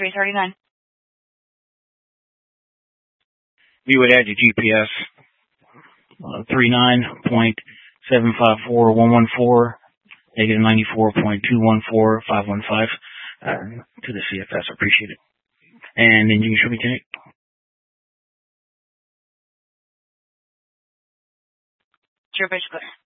339. We would add your GPS 39.754114, negative 94.214.515 to the CFS. Appreciate it. And then you can show me tonight. Sure, Bishop.